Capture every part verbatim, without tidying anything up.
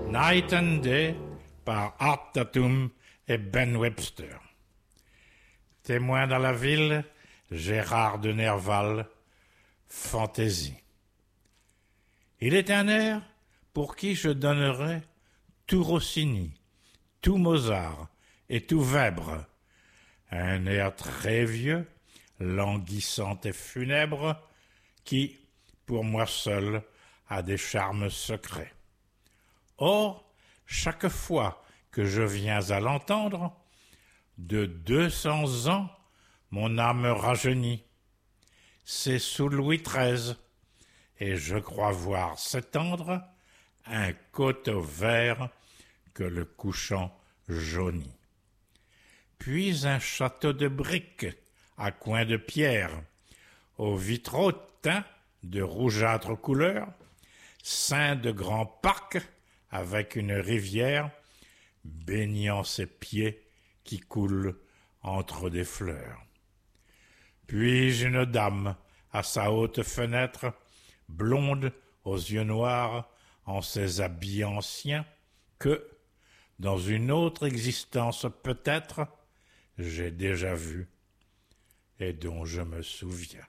Night and Day par Art Tatum et Ben Webster. Témoin dans la ville, Gérard de Nerval, Fantaisie. Il est un air pour qui je donnerais tout Rossini, tout Mozart et tout Weber. Un air très vieux, languissant et funèbre, qui, pour moi seul, a des charmes secrets. Or, chaque fois que je viens à l'entendre, de deux cents ans, mon âme rajeunit. C'est sous Louis treize, et je crois voir s'étendre un coteau vert que le couchant jaunit. Puis un château de briques à coins de pierre, aux vitraux teints de rougeâtre couleur, ceint de grands parcs avec une rivière baignant ses pieds qui coulent entre des fleurs. Puis une dame à sa haute fenêtre, blonde aux yeux noirs en ses habits anciens, que, dans une autre existence peut-être, j'ai déjà vue et dont je me souviens.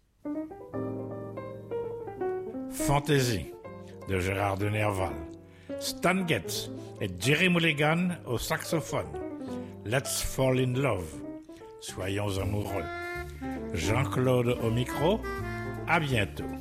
Fantaisie de Gérard de Nerval. Stan Getz et Jerry Mulligan au saxophone. Let's Fall in Love. Soyons amoureux. Jean-Claude au micro. À bientôt.